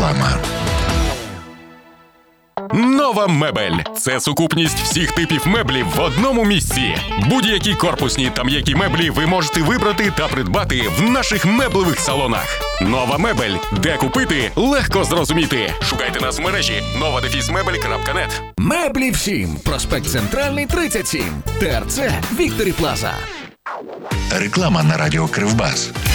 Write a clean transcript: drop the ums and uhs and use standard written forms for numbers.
Реклама. Нова мебель – це сукупність всіх типів меблів в одному місці. Будь-які корпусні та м'які меблі ви можете вибрати та придбати в наших меблевих салонах. Нова мебель. Де купити – легко зрозуміти. Шукайте нас в мережі nova-mebel.net. Меблі всім. Проспект Центральний, 37. ТРЦ Вікторі Плаза. Реклама на радіо Кривбас.